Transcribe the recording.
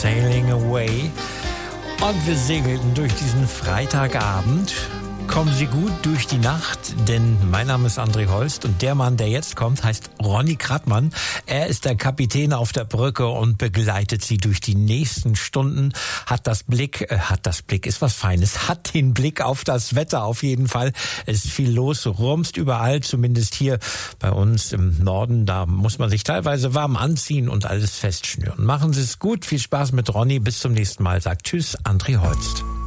Sailing Away. Und wir segelten durch diesen Freitagabend. Kommen Sie gut durch die Nacht, denn mein Name ist André Holst und der Mann, der jetzt kommt, heißt Ronny Krattmann. Er ist der Kapitän auf der Brücke und begleitet Sie durch die nächsten Stunden. Hat ist was Feines, hat den Blick auf das Wetter auf jeden Fall. Es ist viel los, rumst überall, zumindest hier bei uns im Norden. Da muss man sich teilweise warm anziehen und alles festschnüren. Machen Sie es gut, viel Spaß mit Ronny, bis zum nächsten Mal. Sagt Tschüss, André Holst.